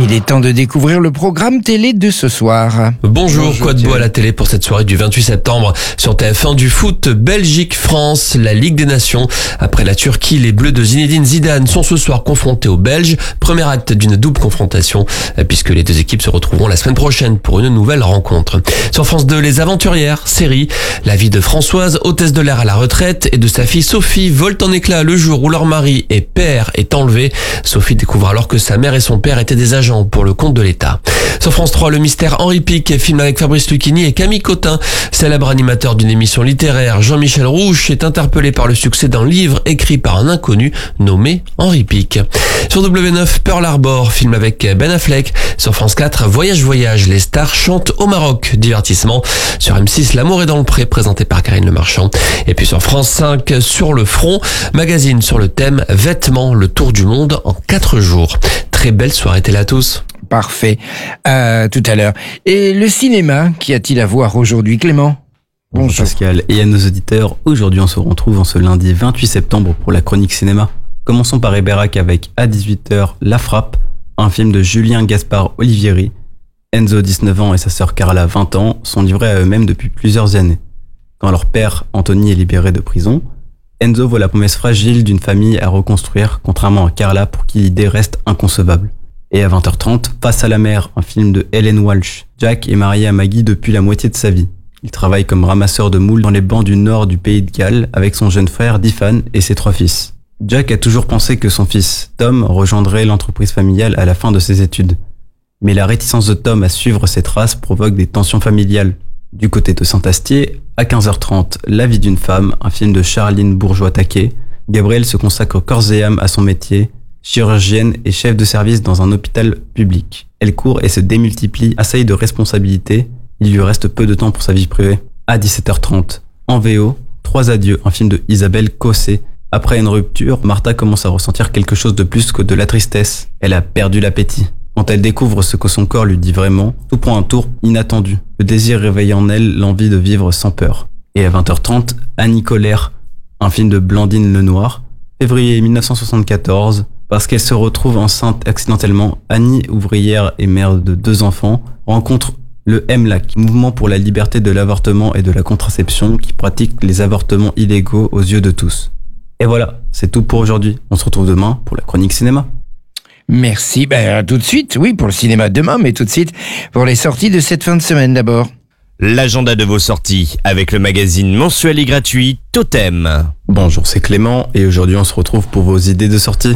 Il est temps de découvrir le programme télé de ce soir. Bonjour, quoi de beau à la télé pour cette soirée du 28 septembre sur TF1 du foot, Belgique-France, la Ligue des Nations. Après la Turquie, les Bleus de Zinedine Zidane sont ce soir confrontés aux Belges. Premier acte d'une double confrontation puisque les deux équipes se retrouveront la semaine prochaine pour une nouvelle rencontre. Sur France 2, Les Aventurières, série. La vie de Françoise, hôtesse de l'air à la retraite, et de sa fille Sophie vole en éclats le jour où leur mari et père est enlevé. Sophie découvre alors que sa mère et son père étaient des agents pour le compte de l'État. Sur France 3, Le Mystère Henri Pic, film avec Fabrice Lucchini et Camille Cotin. Célèbre animateur d'une émission littéraire, Jean-Michel Rouche est interpellé par le succès d'un livre écrit par un inconnu nommé Henri Pic. Sur W9, Pearl Harbor, film avec Ben Affleck. Sur France 4, Voyage, les stars chantent au Maroc, divertissement. Sur M6, L'amour est dans le pré, présenté par Karine Le Marchand. Et puis sur France 5, Sur le front, magazine sur le thème Vêtements, le tour du monde en 4 jours. Très belle soirée télé à tous. Parfait. Tout à l'heure. Et le cinéma, qu'y a-t-il à voir aujourd'hui, Clément? Bonjour Pascal et à nos auditeurs. Aujourd'hui, on se retrouve en ce lundi 28 septembre pour la chronique cinéma. Commençons par Eberac avec à 18h La Frappe, un film de Julien Gaspard Olivieri. Enzo, 19 ans, et sa sœur Carla, 20 ans, sont livrés à eux-mêmes depuis plusieurs années. Quand leur père, Anthony, est libéré de prison, Enzo voit la promesse fragile d'une famille à reconstruire, contrairement à Carla pour qui l'idée reste inconcevable. Et à 20h30, Face à la mer, un film de Helen Walsh. Jack est marié à Maggie depuis la moitié de sa vie. Il travaille comme ramasseur de moules dans les bancs du nord du pays de Galles avec son jeune frère Difan et ses 3 fils. Jack a toujours pensé que son fils, Tom, rejoindrait l'entreprise familiale à la fin de ses études. Mais la réticence de Tom à suivre ses traces provoque des tensions familiales. Du côté de Saint-Astier, à 15h30, La vie d'une femme, un film de Charline Bourgeois-Taquet. Gabrielle se consacre corps et âme à son métier, chirurgienne et chef de service dans un hôpital public. Elle court et se démultiplie, assaillie de responsabilités. Il lui reste peu de temps pour sa vie privée. À 17h30, en VO, 3 adieux, un film de Isabelle Cossé. Après une rupture, Martha commence à ressentir quelque chose de plus que de la tristesse. Elle a perdu l'appétit. Quand elle découvre ce que son corps lui dit vraiment, tout prend un tour inattendu. Le désir réveille en elle l'envie de vivre sans peur. Et à 20h30, Annie Colère, un film de Blandine Lenoir. Février 1974, parce qu'elle se retrouve enceinte accidentellement, Annie, ouvrière et mère de 2 enfants, rencontre le MLAC, Mouvement pour la liberté de l'avortement et de la contraception, qui pratique les avortements illégaux aux yeux de tous. Et voilà, c'est tout pour aujourd'hui. On se retrouve demain pour la chronique cinéma. Merci. Tout de suite, oui, pour le cinéma demain, mais tout de suite pour les sorties de cette fin de semaine d'abord. L'agenda de vos sorties avec le magazine mensuel et gratuit Totem. Bonjour, c'est Clément et aujourd'hui on se retrouve pour vos idées de sortie.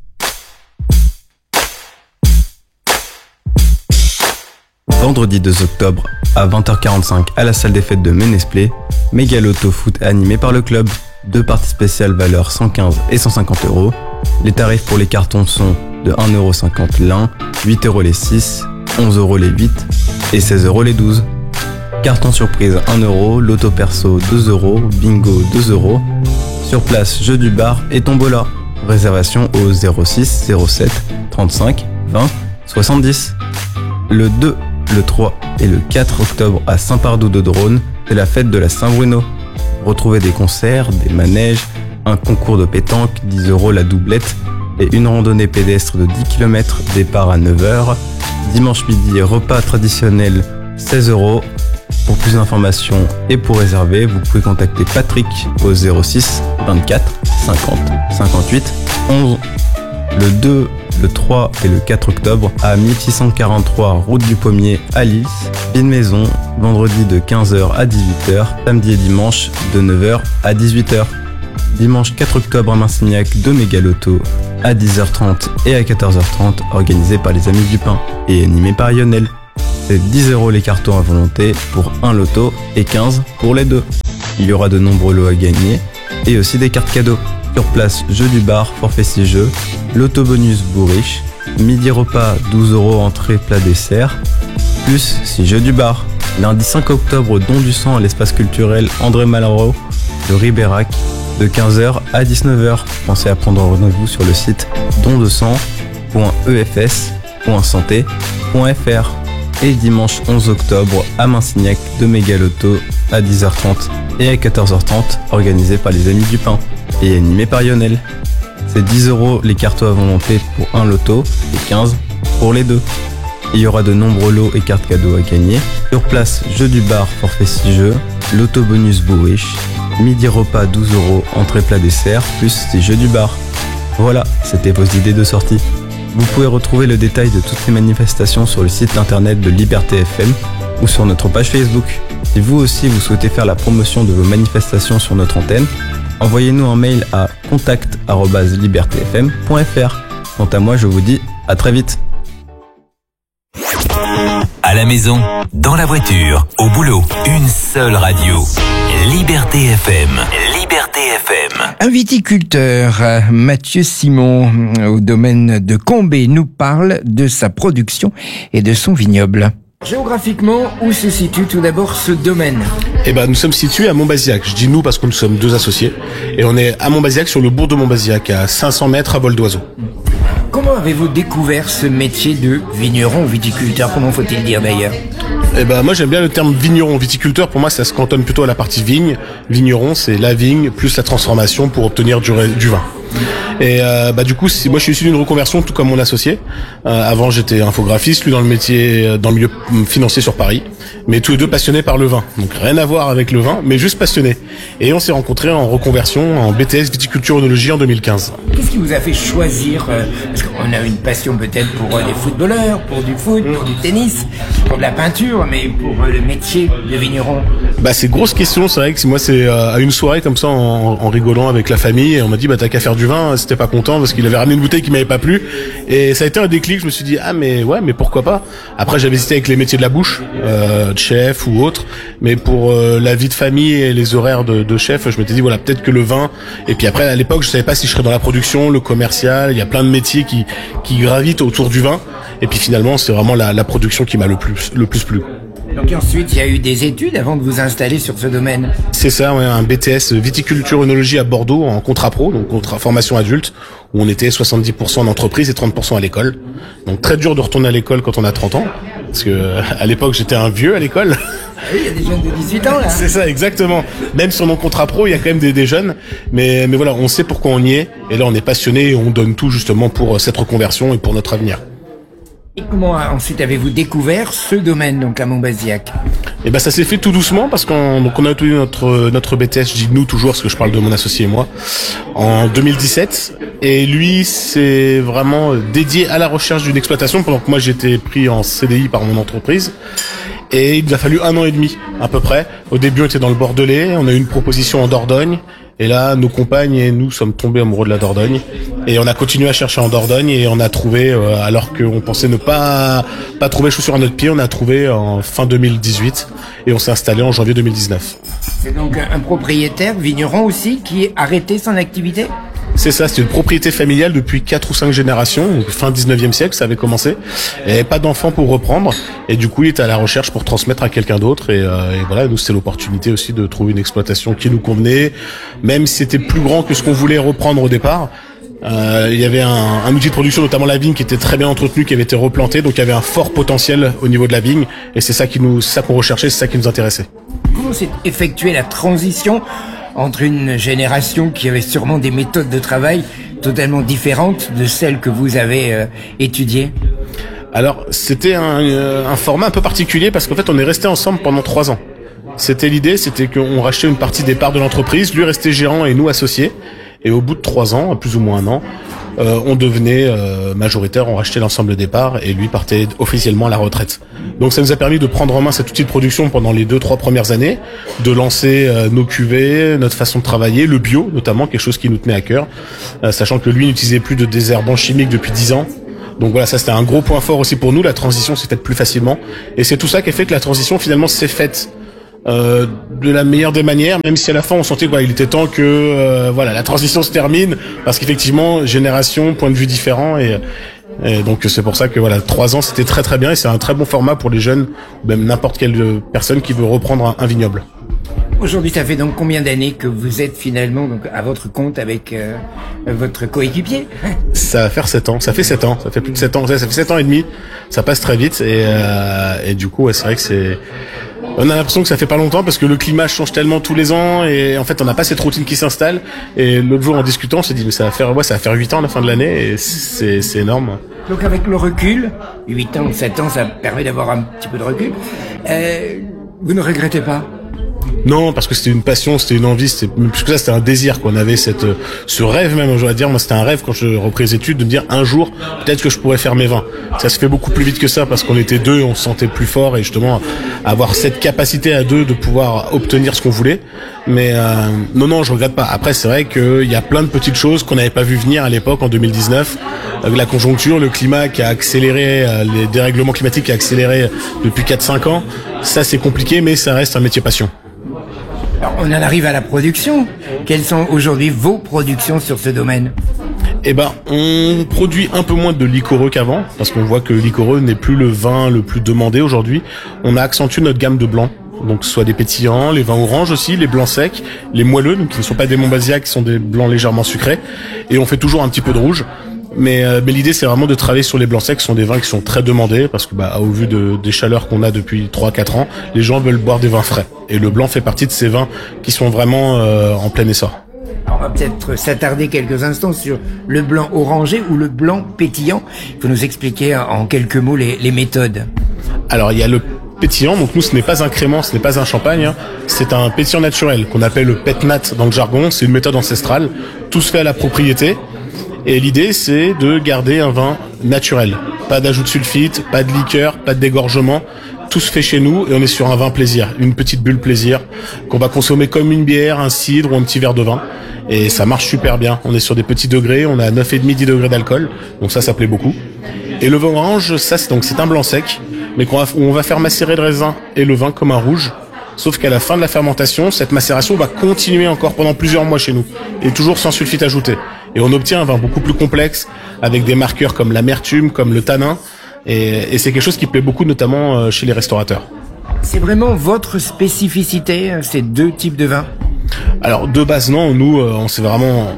Vendredi 2 octobre à 20h45 à la salle des fêtes de Ménesplé, Mégaloto Foot animé par le club. 2 parties spéciales valeur 115 et 150 €. Les tarifs pour les cartons sont de 1,50 € l'un, 8 € les 6, 11 € les 8 et 16 € les 12. Carton surprise 1 €, loto perso 2 €, bingo 2 €. Sur place, jeu du bar et tombola. Réservation au 06 07 35 20 70. Le 2, le 3 et le 4 octobre à Saint-Pardoux-de-Drône, c'est la fête de la Saint-Bruno. Retrouvez des concerts, des manèges, un concours de pétanque, 10 € la doublette et une randonnée pédestre de 10 km, départ à 9h. Dimanche midi, repas traditionnel, 16 €. Pour plus d'informations et pour réserver, vous pouvez contacter Patrick au 06 24 50 58 11. Le 2, le 3 et le 4 octobre à 1643 route du Pommier à Lille, une maison, vendredi de 15h à 18h, samedi et dimanche de 9h à 18h. Dimanche 4 octobre à Massignac de Mégaloto à 10h30 et à 14h30, organisé par les Amis du Pain et animé par Lionel. C'est 10 € les cartons à volonté pour un loto et 15 pour les 2. Il y aura de nombreux lots à gagner et aussi des cartes cadeaux. Sur place, jeu du bar, forfait 6 jeux, loto bonus bourriche, midi repas 12 € entrée plat dessert, plus 6 jeux du bar. Lundi 5 octobre, don du sang à l'espace culturel André Malraux de Ribérac de 15h à 19h. Pensez à prendre rendez-vous sur le site dondesang.efs.santé.fr. Et dimanche 11 octobre à Massignac de Mégaloto à 10h30 et à 14h30, organisé par les Amis du Pain et animé par Lionel. C'est 10 € les cartons à volonté pour un loto et 15 pour les deux. Il y aura de nombreux lots et cartes cadeaux à gagner. Sur place, jeu du bar, forfait 6 jeux, l'auto-bonus bourriche, midi repas 12 €, entrée plat dessert, plus 6 jeux du bar. Voilà, c'était vos idées de sortie. Vous pouvez retrouver le détail de toutes les manifestations sur le site internet de Liberté FM ou sur notre page Facebook. Si vous aussi vous souhaitez faire la promotion de vos manifestations sur notre antenne, envoyez-nous un mail à contact@libertfm.fr. Quant à moi, je vous dis à très vite. À la maison, dans la voiture, au boulot, une seule radio. Liberté FM. Liberté FM. Un viticulteur, Mathieu Simon, au domaine de Combé, nous parle de sa production et de son vignoble. Géographiquement, où se situe tout d'abord ce domaine ? Nous sommes situés à Montbazillac. Je dis nous parce que nous sommes 2 associés. Et on est à Montbazillac, sur le bourg de Montbazillac, à 500 mètres à vol d'oiseau. Comment avez-vous découvert ce métier de vigneron ou viticulteur ? Comment faut-il dire d'ailleurs ? Moi j'aime bien le terme vigneron. Viticulteur, pour moi ça se cantonne plutôt à la partie vigne. Vigneron, c'est la vigne plus la transformation pour obtenir du vin. Et du coup, moi je suis issu d'une reconversion, tout comme mon associé. Avant j'étais infographiste, lui dans le métier, dans le milieu financier sur Paris. Mais tous les deux passionnés par le vin. Donc rien à voir avec le vin, mais juste passionnés. Et on s'est rencontrés en reconversion en BTS viticulture œnologie en 2015. Qu'est-ce qui vous a fait choisir parce qu'on a une passion peut-être pour les footballeurs, pour du foot, pour du tennis, pour de la peinture, mais pour le métier de vigneron. C'est grosse question, c'est vrai que moi c'est à une soirée comme ça en rigolant avec la famille et on m'a dit t'as qu'à faire du vin, c'était pas content parce qu'il avait ramené une bouteille qui m'avait pas plu et ça a été un déclic, je me suis dit mais pourquoi pas. Après j'avais hésité avec les métiers de la bouche, de chef ou autre, mais pour la vie de famille et les horaires de chef, je m'étais dit peut-être que le vin. Et puis après à l'époque je savais pas si je serais dans la production, le commercial, il y a plein de métiers qui gravitent autour du vin et puis finalement c'est vraiment la production qui m'a le plus plu. Donc ensuite, il y a eu des études avant de vous installer sur ce domaine. C'est ça, un BTS viticulture œnologie à Bordeaux en contrat pro, donc contrat formation adulte, où on était 70% en entreprise et 30% à l'école. Donc très dur de retourner à l'école quand on a 30 ans, parce que à l'époque j'étais un vieux à l'école. Oui, il y a des jeunes de 18 ans là. C'est ça, exactement. Même sur nos contrats pro, il y a quand même des jeunes, mais voilà, on sait pourquoi on y est, et là on est passionné et on donne tout justement pour cette reconversion et pour notre avenir. Et comment ensuite avez-vous découvert ce domaine donc à Montbazillac ? Ça s'est fait tout doucement parce qu'on a obtenu notre BTS, je dis nous toujours parce que je parle de mon associé et moi, en 2017. Et lui, c'est vraiment dédié à la recherche d'une exploitation pendant que moi j'étais pris en CDI par mon entreprise. Et il nous a fallu 1 an et demi à peu près. Au début, on était dans le Bordelais, on a eu une proposition en Dordogne. Et là, nos compagnes et nous sommes tombés amoureux de la Dordogne. Et on a continué à chercher en Dordogne et on a trouvé, alors qu'on pensait ne pas trouver chaussures à notre pied, on a trouvé en fin 2018 et on s'est installé en janvier 2019. C'est donc un propriétaire vigneron aussi qui a arrêté son activité ? C'est ça, c'est une propriété familiale depuis 4 ou 5 générations, donc fin 19e siècle, ça avait commencé. Il n'y avait pas d'enfants pour reprendre, et du coup il était à la recherche pour transmettre à quelqu'un d'autre, et voilà, nous c'était l'opportunité aussi de trouver une exploitation qui nous convenait, même si c'était plus grand que ce qu'on voulait reprendre au départ. Il y avait un outil de production, notamment la vigne, qui était très bien entretenu, qui avait été replanté, donc il y avait un fort potentiel au niveau de la vigne, et c'est ça qu'on recherchait, c'est ça qui nous intéressait. Comment s'est effectuée la transition entre une génération qui avait sûrement des méthodes de travail totalement différentes de celles que vous avez étudiées ? Alors, c'était un format un peu particulier parce qu'en fait, on est resté ensemble pendant 3 ans. C'était l'idée, c'était qu'on rachetait une partie des parts de l'entreprise, lui restait gérant et nous associés. Et au bout de 3 ans, plus ou moins 1 an, on devenait majoritaire, on rachetait l'ensemble des parts et lui partait officiellement à la retraite. Donc ça nous a permis de prendre en main cet outil de production pendant les 2-3 premières années, de lancer nos cuvées, notre façon de travailler, le bio notamment, quelque chose qui nous tenait à cœur, sachant que lui n'utilisait plus de désherbants chimiques depuis 10 ans. Donc voilà, ça c'était un gros point fort aussi pour nous, la transition s'est faite plus facilement. Et c'est tout ça qui a fait que la transition finalement s'est faite de la meilleure des manières, même si à la fin on sentait qu'il était temps que la transition se termine, parce qu'effectivement génération, point de vue différent, et donc c'est pour ça que 3 ans c'était très très bien, et c'est un très bon format pour les jeunes ou même n'importe quelle personne qui veut reprendre un vignoble. Aujourd'hui, ça fait donc combien d'années que vous êtes finalement donc à votre compte avec votre coéquipier ? Ça va faire 7 ans, ça fait 7 ans, ça fait plus de 7 ans, ça fait 7 ans et demi, ça passe très vite, et du coup c'est vrai que On a l'impression que ça fait pas longtemps parce que le climat change tellement tous les ans et en fait on n'a pas cette routine qui s'installe. Et l'autre jour en discutant, on s'est dit mais ça va faire 8 ans à la fin de l'année et c'est énorme. Donc avec le recul, 8 ans, 7 ans, ça permet d'avoir un petit peu de recul. Vous ne regrettez pas? Non, parce que c'était une passion, c'était une envie, plus que ça, c'était un désir, quoi. On avait ce rêve même, je dois dire, moi c'était un rêve quand je repris les études de me dire un jour, peut-être que je pourrais faire mes vins. Ça se fait beaucoup plus vite que ça parce qu'on était deux, on se sentait plus fort et justement avoir cette capacité à deux de pouvoir obtenir ce qu'on voulait. Mais non, je regrette pas. Après, c'est vrai qu'il y a plein de petites choses qu'on n'avait pas vu venir à l'époque en 2019. La conjoncture, le climat qui a accéléré, les dérèglements climatiques qui a accéléré depuis 4-5 ans, ça c'est compliqué, mais ça reste un métier passion. Alors, on en arrive à la production. Quelles sont aujourd'hui vos productions sur ce domaine? Eh ben, on produit un peu moins de liquoreux qu'avant, parce qu'on voit que le liquoreux n'est plus le vin le plus demandé aujourd'hui. On a accentué notre gamme de blancs. Donc, soit des pétillants, les vins oranges aussi, les blancs secs, les moelleux, donc qui ne sont pas des Montbazillac, qui sont des blancs légèrement sucrés. Et on fait toujours un petit peu de rouge. Mais l'idée c'est vraiment de travailler sur les blancs secs, qui sont des vins qui sont très demandés parce que au vu des chaleurs qu'on a depuis 3-4 ans, les gens veulent boire des vins frais. Et le blanc fait partie de ces vins qui sont vraiment en plein essor. Alors, on va peut-être s'attarder quelques instants sur le blanc orangé ou le blanc pétillant. Il faut nous expliquer en quelques mots les méthodes. Alors il y a le pétillant, donc nous ce n'est pas un crément, ce n'est pas un champagne, c'est un pétillant naturel qu'on appelle le pet-nat dans le jargon, c'est une méthode ancestrale, tout se fait à la propriété. Et l'idée, c'est de garder un vin naturel. Pas d'ajout de sulfite, pas de liqueur, pas de dégorgement. Tout se fait chez nous et on est sur un vin plaisir, une petite bulle plaisir qu'on va consommer comme une bière, un cidre ou un petit verre de vin. Et ça marche super bien. On est sur des petits degrés, on a 9,5-10 degrés d'alcool. Donc ça plaît beaucoup. Et le vin orange, ça c'est un blanc sec, mais on va faire macérer le raisin et le vin comme un rouge. Sauf qu'à la fin de la fermentation, cette macération va continuer encore pendant plusieurs mois chez nous. Et toujours sans sulfite ajouté. Et on obtient un vin beaucoup plus complexe, avec des marqueurs comme l'amertume, comme le tanin. Et c'est quelque chose qui plaît beaucoup, notamment chez les restaurateurs. C'est vraiment votre spécificité, ces deux types de vins? Alors de base non, nous on s'est vraiment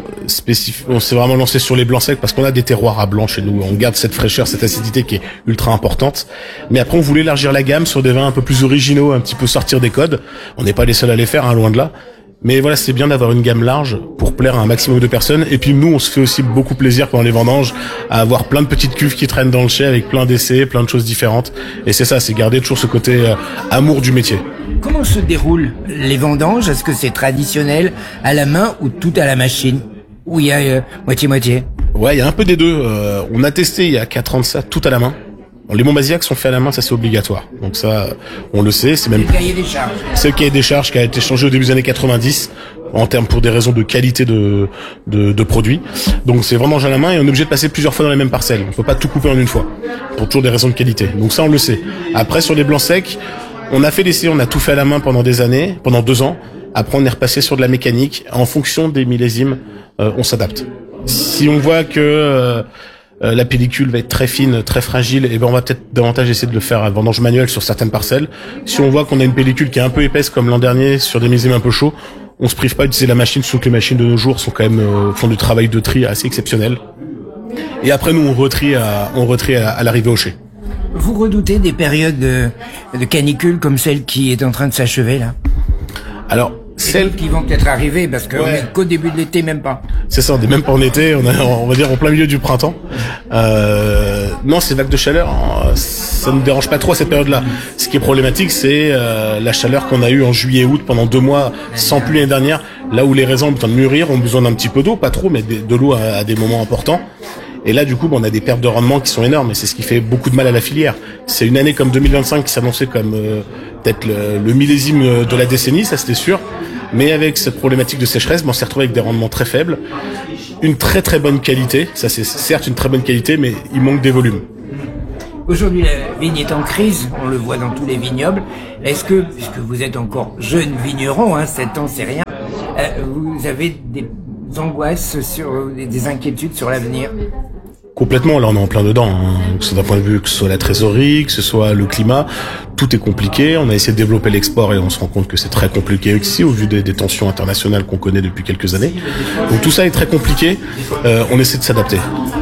lancé sur les blancs secs parce qu'on a des terroirs à blanc chez nous, on garde cette fraîcheur, cette acidité qui est ultra importante. Mais après on voulait élargir la gamme sur des vins un peu plus originaux, un petit peu sortir des codes. On n'est pas les seuls à les faire, loin de là. Mais voilà, c'est bien d'avoir une gamme large pour plaire à un maximum de personnes. Et puis nous, on se fait aussi beaucoup plaisir pendant les vendanges à avoir plein de petites cuves qui traînent dans le chai avec plein d'essais, plein de choses différentes. Et c'est ça, c'est garder toujours ce côté amour du métier. Comment se déroulent les vendanges? Est-ce que c'est traditionnel à la main ou tout à la machine? Ou il y a moitié-moitié? Ouais, il y a un peu des deux. On a testé il y a 4 ans de ça, tout à la main. Les Montbazillac sont faits à la main, ça c'est obligatoire. Donc ça, on le sait, c'est même... Le cahier des charges. C'est le cahier des charges qui a été changé au début des années 90, en termes pour des raisons de qualité de produits. Donc c'est vraiment à la main et on est obligé de passer plusieurs fois dans les mêmes parcelles. On peut pas tout couper en une fois, pour toujours des raisons de qualité. Donc ça on le sait. Après sur les blancs secs, on a fait l'essai, on a tout fait à la main pendant des années, pendant 2 ans. Après on est repassé sur de la mécanique. En fonction des millésimes, on s'adapte. Si on voit que... la pellicule va être très fine, très fragile, et on va peut-être davantage essayer de le faire à vendange manuelle sur certaines parcelles. Si on voit qu'on a une pellicule qui est un peu épaisse comme l'an dernier sur des millésimes un peu chauds, on se prive pas d'utiliser la machine, sauf que les machines de nos jours sont quand même font du travail de tri assez exceptionnel. Et après nous on retrie à l'arrivée au chai. Vous redoutez des périodes de canicule comme celle qui est en train de s'achever là? Alors celles qui vont peut-être arriver parce qu'on est qu'au début de l'été, même pas. C'est ça, on n'est même pas en été, on va dire en plein milieu du printemps. Non, ces vagues de chaleur, ça ne dérange pas trop à cette période-là. Ce qui est problématique, c'est la chaleur qu'on a eue en juillet-août pendant 2 mois sans pluie l'année dernière, là où les raisins ont besoin de mûrir, ont besoin d'un petit peu d'eau, pas trop, mais de l'eau à des moments importants. Et là, du coup, on a des pertes de rendement qui sont énormes et c'est ce qui fait beaucoup de mal à la filière. C'est une année comme 2025 qui s'annonçait comme peut-être le millésime de la décennie, ça c'était sûr. Mais avec cette problématique de sécheresse, on s'est retrouvé avec des rendements très faibles. Une très très bonne qualité, ça c'est certes une très bonne qualité, mais il manque des volumes. Aujourd'hui, la vigne est en crise, on le voit dans tous les vignobles. Est-ce que, puisque vous êtes encore jeune vigneron, 7 ans c'est rien, vous avez des angoisses, des inquiétudes sur l'avenir? Complètement, là on est en plein dedans, que ce soit d'un point de vue que ce soit la trésorerie, que ce soit le climat, tout est compliqué. On a essayé de développer l'export et on se rend compte que c'est très compliqué aussi au vu des tensions internationales qu'on connaît depuis quelques années. Donc tout ça est très compliqué, on essaie de s'adapter.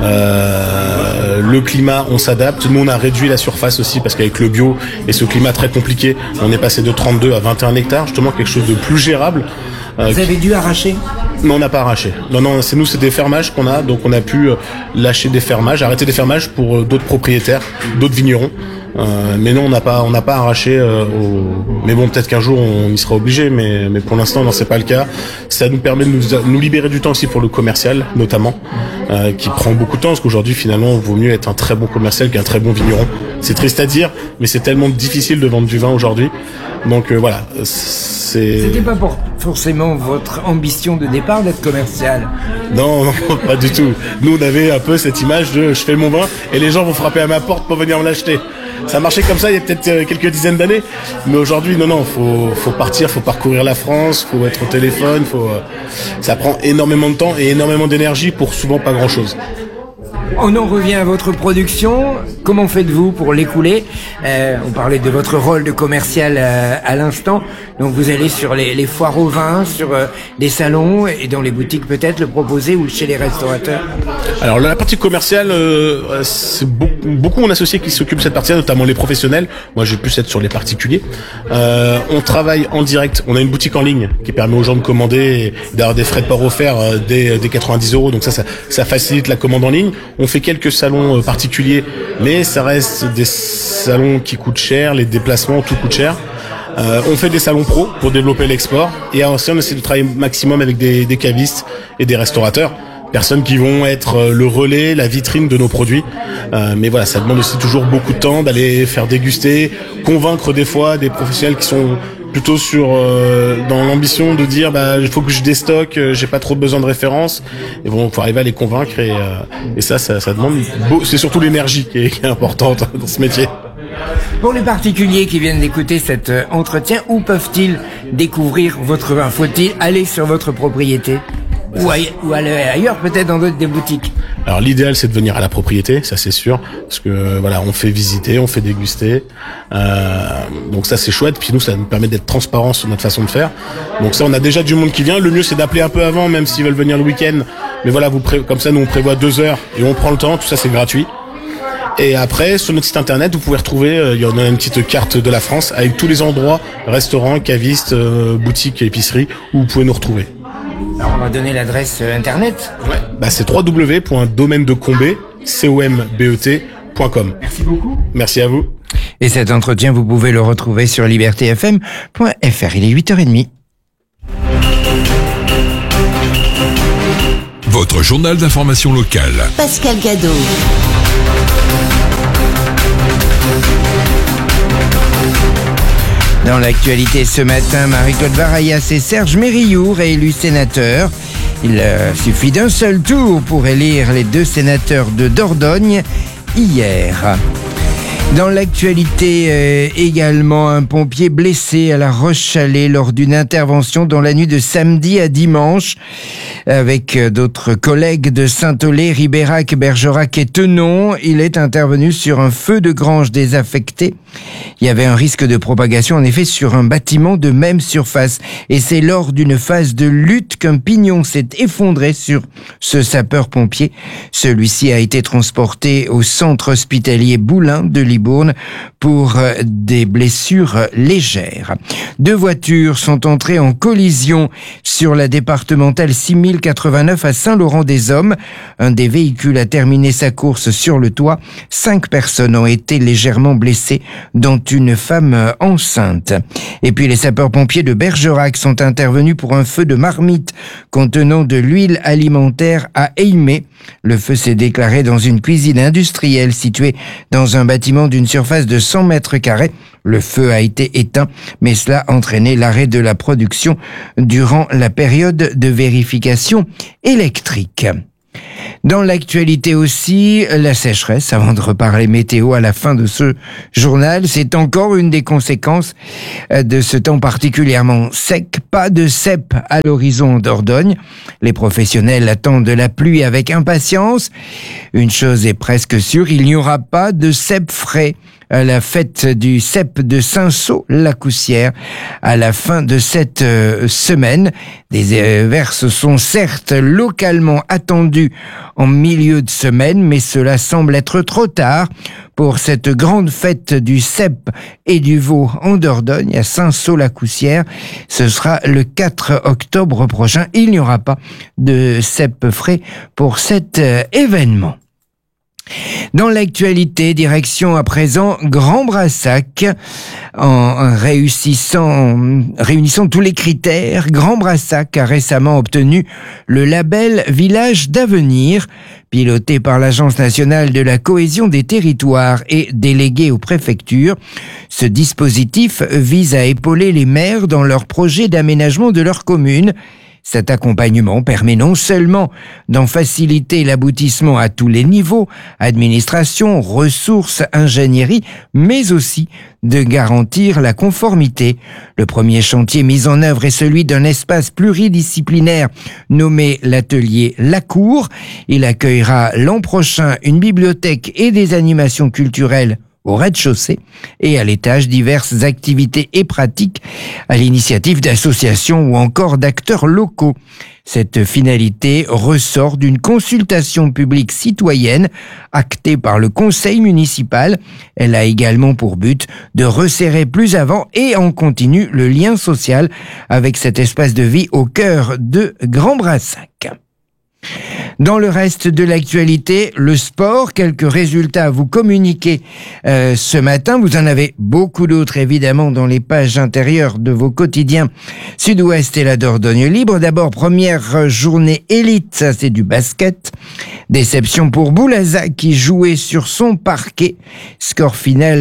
Le climat, on s'adapte. Nous on a réduit la surface aussi parce qu'avec le bio et ce climat très compliqué, on est passé de 32 à 21 hectares, justement quelque chose de plus gérable. Vous avez dû arracher ? Non, on n'a pas arraché. Non, c'est des fermages qu'on a, donc on a pu lâcher des fermages, arrêter des fermages pour d'autres propriétaires, d'autres vignerons. Mais non, on n'a pas arraché. Mais bon, peut-être qu'un jour on y sera obligé, mais pour l'instant, non, c'est pas le cas. Ça nous permet de nous libérer du temps aussi pour le commercial, notamment, qui prend beaucoup de temps, parce qu'aujourd'hui, finalement, il vaut mieux être un très bon commercial qu'un très bon vigneron. C'est triste à dire, mais c'est tellement difficile de vendre du vin aujourd'hui. Donc voilà. C'était pas forcément votre ambition de départ d'être commercial. Non, pas du tout. Nous, on avait un peu cette image de je fais mon vin et les gens vont frapper à ma porte pour venir me l'acheter. Ça marchait comme ça il y a peut-être quelques dizaines d'années. Mais aujourd'hui, non, faut partir, faut parcourir la France, faut être au téléphone, ça prend énormément de temps et énormément d'énergie pour souvent pas grand-chose. On en revient à votre production. Comment faites-vous pour l'écouler ? On parlait de votre rôle de commercial à l'instant. Donc vous allez sur les foires au vin, sur des salons et dans les boutiques peut-être le proposer ou chez les restaurateurs. Alors la partie commerciale, c'est beaucoup mon associé qui s'occupe de cette partie-là, notamment les professionnels. Moi, je vais plus être sur les particuliers. On travaille en direct. On a une boutique en ligne qui permet aux gens de commander et d'avoir des frais de port offerts dès 90 €. Donc ça facilite la commande en ligne. On fait quelques salons particuliers, mais ça reste des salons qui coûtent cher, les déplacements, tout coûte cher. On fait des salons pro pour développer l'export et aussi on essaie de travailler maximum avec des cavistes et des restaurateurs, personnes qui vont être le relais, la vitrine de nos produits. Mais voilà, ça demande aussi toujours beaucoup de temps d'aller faire déguster, convaincre des fois des professionnels qui sont plutôt dans l'ambition de dire il faut que je déstocke, j'ai pas trop besoin de références, et bon, faut arriver à les convaincre et ça demande c'est surtout l'énergie qui est importante dans ce métier. Pour les particuliers qui viennent d'écouter cet entretien, où peuvent-ils découvrir votre vin ? Faut-il aller sur votre propriété ou aller ailleurs, peut-être dans des boutiques ? Alors l'idéal c'est de venir à la propriété, ça c'est sûr, parce que voilà, on fait visiter, on fait déguster, donc ça c'est chouette. Puis nous, ça nous permet d'être transparent sur notre façon de faire. Donc ça, on a déjà du monde qui vient. Le mieux c'est d'appeler un peu avant, même s'ils veulent venir le week-end. Mais voilà, comme ça nous on prévoit 2 heures et on prend le temps. Tout ça c'est gratuit. Et après, sur notre site internet, vous pouvez retrouver, il y en a une petite carte de la France avec tous les endroits, restaurants, cavistes, boutiques, épiceries, où vous pouvez nous retrouver. Alors on va donner l'adresse internet. Ouais. C'est www.domaine-de-combet.com. Merci beaucoup. Merci à vous. Et cet entretien, vous pouvez le retrouver sur libertéfm.fr. Il est 8h30. Votre journal d'information locale. Pascal Cadeau. Dans l'actualité ce matin, Marie-Claude Varayas et Serge Mérillou, réélus sénateurs. Il suffit d'un seul tour pour élire les 2 sénateurs de Dordogne hier. Dans l'actualité également, un pompier blessé à La Roche-Chalais lors d'une intervention dans la nuit de samedi à dimanche avec d'autres collègues de Saint-Aulé, Ribérac, Bergerac et Tenon. Il est intervenu sur un feu de grange désaffecté. Il y avait un risque de propagation en effet sur un bâtiment de même surface et c'est lors d'une phase de lutte qu'un pignon s'est effondré sur ce sapeur-pompier. Celui-ci a été transporté au centre hospitalier Boulin de Libourne pour des blessures légères. 2 voitures sont entrées en collision sur la départementale 6089 à Saint-Laurent-des-Hommes. Un des véhicules a terminé sa course sur le toit. 5 personnes ont été légèrement blessées, dont une femme enceinte. Et puis les sapeurs-pompiers de Bergerac sont intervenus pour un feu de marmite contenant de l'huile alimentaire à Aimé. Le feu s'est déclaré dans une cuisine industrielle située dans un bâtiment d'une surface de 100 mètres carrés. Le feu a été éteint, mais cela a entraîné l'arrêt de la production durant la période de vérification électrique. Dans l'actualité aussi, la sécheresse, avant de reparler météo à la fin de ce journal, c'est encore une des conséquences de ce temps particulièrement sec. Pas de cep à l'horizon en Dordogne. Les professionnels attendent de la pluie avec impatience. Une chose est presque sûre, il n'y aura pas de cep frais à la fête du cep de Saint-Saul-la-Coussière à la fin de cette semaine. Des averses sont certes localement attendues en milieu de semaine, mais cela semble être trop tard pour cette grande fête du cep et du veau en Dordogne à Saint-Saul-la-Coussière. Ce sera le 4 octobre prochain. Il n'y aura pas de cep frais pour cet événement. Dans l'actualité, direction à présent Grand-Brassac. En réunissant tous les critères, Grand-Brassac a récemment obtenu le label Village d'avenir, piloté par l'Agence nationale de la cohésion des territoires et délégué aux préfectures. Ce dispositif vise à épauler les maires dans leurs projets d'aménagement de leur commune. Cet accompagnement permet non seulement d'en faciliter l'aboutissement à tous les niveaux, administration, ressources, ingénierie, mais aussi de garantir la conformité. Le premier chantier mis en œuvre est celui d'un espace pluridisciplinaire nommé l'atelier La Cour. Il accueillera l'an prochain une bibliothèque et des animations culturelles au rez-de-chaussée et à l'étage diverses activités et pratiques à l'initiative d'associations ou encore d'acteurs locaux. Cette finalité ressort d'une consultation publique citoyenne actée par le conseil municipal. Elle a également pour but de resserrer plus avant et en continu le lien social avec cet espace de vie au cœur de Grand-Brassac. Dans le reste de l'actualité, le sport, quelques résultats à vous communiquer ce matin. Vous en avez beaucoup d'autres évidemment dans les pages intérieures de vos quotidiens Sud-Ouest et la Dordogne Libre. D'abord, première journée élite, ça c'est du basket. Déception pour Boulazac qui jouait sur son parquet. Score final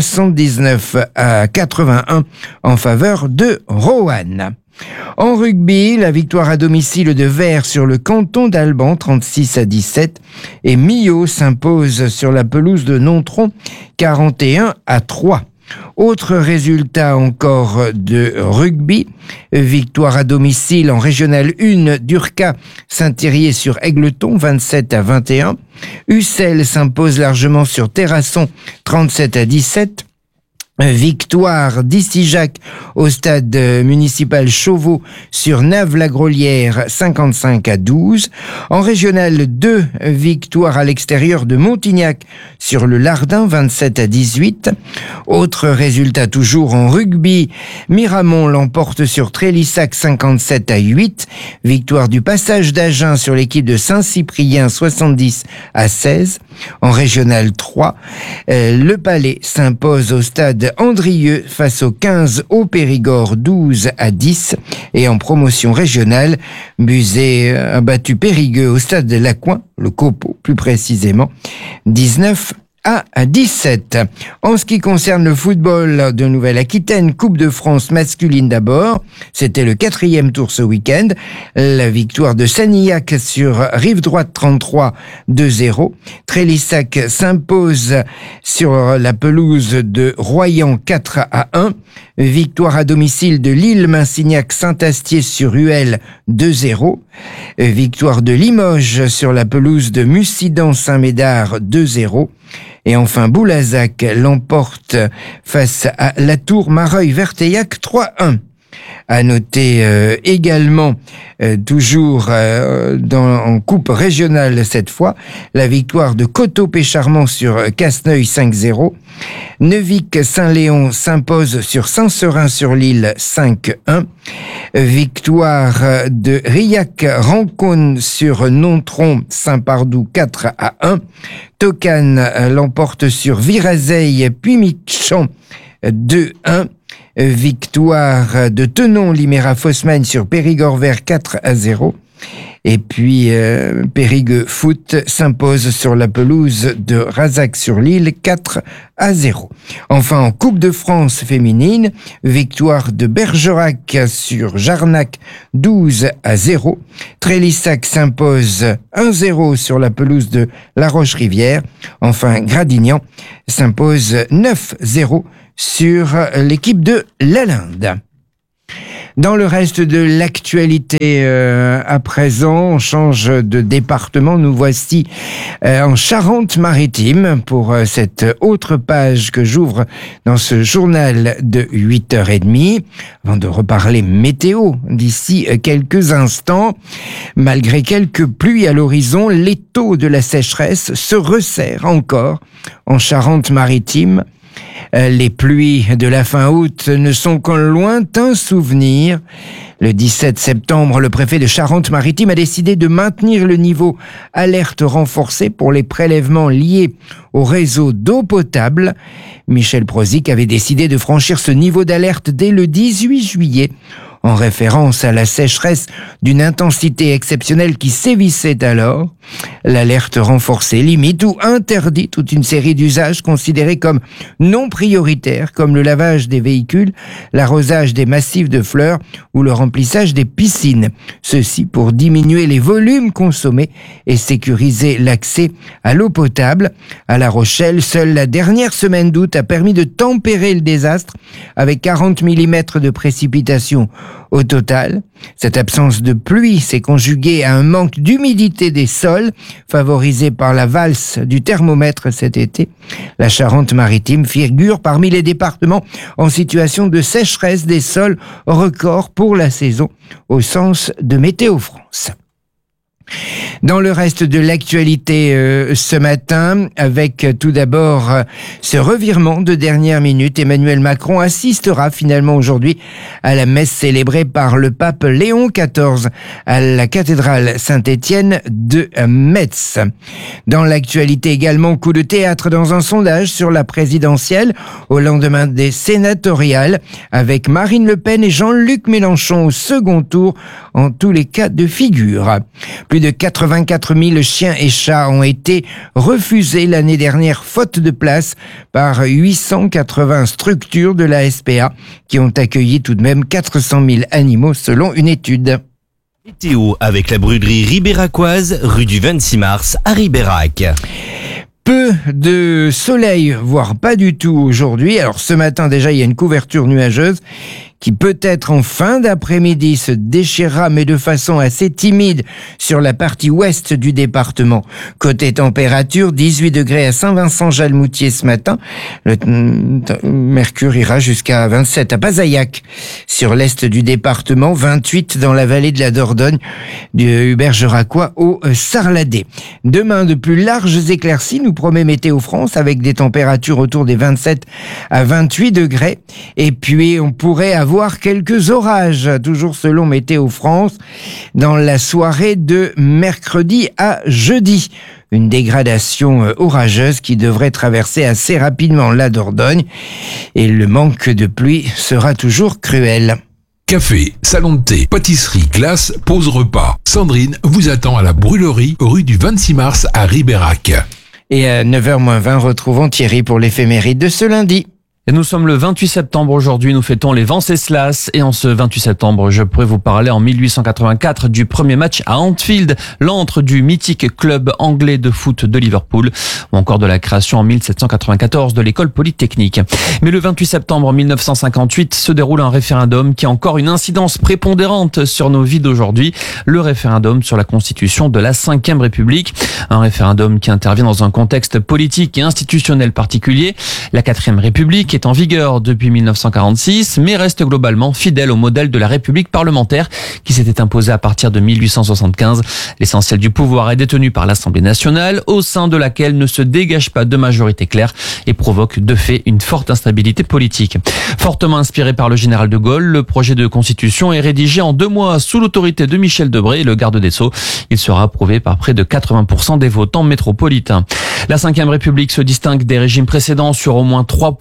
79-81 en faveur de Roanne. En rugby, la victoire à domicile de Vert sur le canton d'Alban, 36-17, et Millau s'impose sur la pelouse de Nontron, 41-3. Autre résultat encore de rugby, victoire à domicile en régionale 1 d'Urca Saint-Thirier sur Égletons, 27-21. Ussel s'impose largement sur Terrasson, 37-17. Victoire d'Istijac au stade municipal Chauveau sur Naves-la-Grolière 55-12. En régional 2, victoire à l'extérieur de Montignac sur le Lardin 27-18. Autre résultat toujours en rugby, Miramont l'emporte sur Trélissac 57-8. Victoire du Passage d'Agen sur l'équipe de Saint-Cyprien 70-16. En régional 3, le Palais s'impose au stade Andrieux face aux 15 au Périgord 12-10. Et en promotion régionale, Buzet a battu Périgueux au stade de Lacoin, le Copeau plus précisément, 19-17. En ce qui concerne le football de Nouvelle-Aquitaine, Coupe de France masculine d'abord, c'était le 4e tour ce week-end. La victoire de Sanillac sur Rive-Droite 33-2-0. Trélissac s'impose sur la pelouse de Royan 4-1. Victoire à domicile de Lille-Massignac-Saint-Astier sur Huel 2-0. Victoire de Limoges sur la pelouse de Mussidan-Saint-Médard 2-0. Et enfin, Boulazac l'emporte face à la Tour Mareuil-Verteillac 3-1. À noter également, toujours en coupe régionale cette fois, la victoire de Coteau-Pécharmont sur Casneuil 5-0. Neuvic-Saint-Léon s'impose sur Saint-Seurin-sur-l'Île 5-1. Victoire de Riac-Rancône sur Nontron-Saint-Pardoux 4-1. Tocane l'emporte sur Virazeille puis Michon 2-1. Victoire de Tenon-Liméra-Fossemagne sur Périgord-Vert 4-0. Et puis, Périgueux Foot s'impose sur la pelouse de Razac-sur-l'Île 4-0. Enfin, en Coupe de France féminine, victoire de Bergerac sur Jarnac 12-0. Trélissac s'impose 1-0 sur la pelouse de La Roche-Rivière. Enfin, Gradignan s'impose 9-0 sur l'équipe de Lalinde. Dans le reste de l'actualité, à présent, on change de département. Nous voici en Charente-Maritime pour cette autre page que j'ouvre dans ce journal de 8h30. Avant de reparler météo d'ici quelques instants, malgré quelques pluies à l'horizon, l'étau de la sécheresse se resserre encore en Charente-Maritime. Les pluies de la fin août ne sont qu'un lointain souvenir. Le 17 septembre, le préfet de Charente-Maritime a décidé de maintenir le niveau alerte renforcé pour les prélèvements liés au réseau d'eau potable. Michel Prozic avait décidé de franchir ce niveau d'alerte dès le 18 juillet. En référence à la sécheresse d'une intensité exceptionnelle qui sévissait alors. L'alerte renforcée limite ou interdit toute une série d'usages considérés comme non prioritaires, comme le lavage des véhicules, l'arrosage des massifs de fleurs ou le remplissage des piscines. Ceci pour diminuer les volumes consommés et sécuriser l'accès à l'eau potable. À La Rochelle, seule la dernière semaine d'août a permis de tempérer le désastre avec 40 mm de précipitations. Au total, cette absence de pluie s'est conjuguée à un manque d'humidité des sols, favorisé par la valse du thermomètre cet été. La Charente-Maritime figure parmi les départements en situation de sécheresse des sols record pour la saison, au sens de Météo France. Dans le reste de l'actualité ce matin, avec tout d'abord ce revirement de dernière minute, Emmanuel Macron assistera finalement aujourd'hui à la messe célébrée par le pape Léon XIV à la cathédrale Saint-Étienne de Metz. Dans l'actualité également, coup de théâtre dans un sondage sur la présidentielle au lendemain des sénatoriales, avec Marine Le Pen et Jean-Luc Mélenchon au second tour en tous les cas de figure. Plus de 84 000 chiens et chats ont été refusés l'année dernière faute de place par 880 structures de la SPA qui ont accueilli tout de même 400 000 animaux selon une étude. Météo avec la brûlerie ribéracoise, rue du 26 mars à Ribérac. Peu de soleil, voire pas du tout aujourd'hui. Alors ce matin déjà, il y a une couverture nuageuse qui peut-être en fin d'après-midi se déchirera, mais de façon assez timide sur la partie ouest du département. Côté température, 18 degrés à Saint-Vincent-Jalmoutier ce matin. Le mercure ira jusqu'à 27 à Pazaillac. Sur l'est du département, 28 dans la vallée de la Dordogne, du Bergeracois au Sarladé. Demain, de plus larges éclaircies, nous promet Météo France, avec des températures autour des 27 à 28 degrés. Et puis, on pourrait avoir quelques orages, toujours selon Météo France, dans la soirée de mercredi à jeudi. Une dégradation orageuse qui devrait traverser assez rapidement la Dordogne et le manque de pluie sera toujours cruel. Café, salon de thé, pâtisserie, glace, pause repas. Sandrine vous attend à la brûlerie, rue du 26 mars à Ribérac. Et à 9h-20, retrouvons Thierry pour l'éphéméride de ce lundi. Et nous sommes le 28 septembre aujourd'hui, nous fêtons les Venceslas et en ce 28 septembre, je pourrais vous parler en 1884 du premier match à Anfield, l'antre du mythique club anglais de foot de Liverpool, ou encore de la création en 1794 de l'école polytechnique. Mais le 28 septembre 1958 se déroule un référendum qui a encore une incidence prépondérante sur nos vies d'aujourd'hui, le référendum sur la constitution de la 5e République, un référendum qui intervient dans un contexte politique et institutionnel particulier. La 4e République est en vigueur depuis 1946, mais reste globalement fidèle au modèle de la République parlementaire qui s'était imposé à partir de 1875. L'essentiel du pouvoir est détenu par l'Assemblée nationale, au sein de laquelle ne se dégage pas de majorité claire et provoque de fait une forte instabilité politique. Fortement inspiré par le général de Gaulle, le projet de constitution est rédigé en 2 mois sous l'autorité de Michel Debré, le garde des Sceaux. Il sera approuvé par près de 80% des votants métropolitains. La 5e République se distingue des régimes précédents sur au moins 3 points.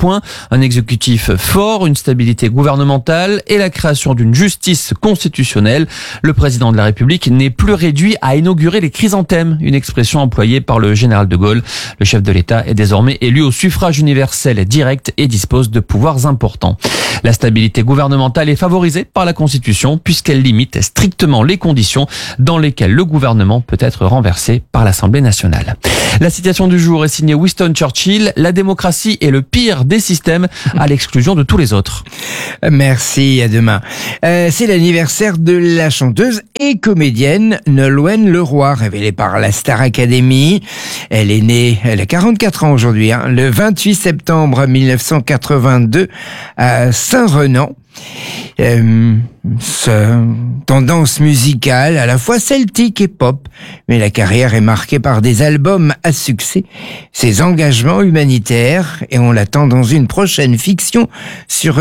Un exécutif fort, une stabilité gouvernementale et la création d'une justice constitutionnelle. Le président de la République n'est plus réduit à inaugurer les chrysanthèmes, une expression employée par le général de Gaulle. Le chef de l'État est désormais élu au suffrage universel direct et dispose de pouvoirs importants. La stabilité gouvernementale est favorisée par la Constitution puisqu'elle limite strictement les conditions dans lesquelles le gouvernement peut être renversé par l'Assemblée nationale. La citation du jour est signée Winston Churchill. La démocratie est le pire des systèmes à l'exclusion de tous les autres. Merci, à demain. C'est l'anniversaire de la chanteuse et comédienne Nolwenn Leroy, révélée par la Star Academy. Elle est née, elle a 44 ans aujourd'hui, le 28 septembre 1982 à Saint-Renan. Tendance musicale à la fois celtique et pop, mais la carrière est marquée par des albums à succès, ses engagements humanitaires, et on l'attend dans une prochaine fiction sur